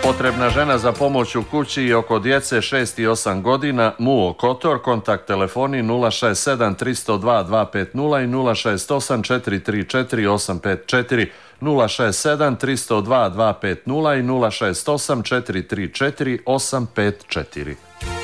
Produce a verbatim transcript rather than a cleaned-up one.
Potrebna žena za pomoć u kući i oko djece šest i osam godina, Muo Kotor, kontakt telefoni nula šest sedam tri nula dva dva pet nula i nula šest osam četiri tri četiri osam pet četiri, nula šest sedam tri nula dva dva pet nula i nula šest osam četiri tri četiri osam pet četiri.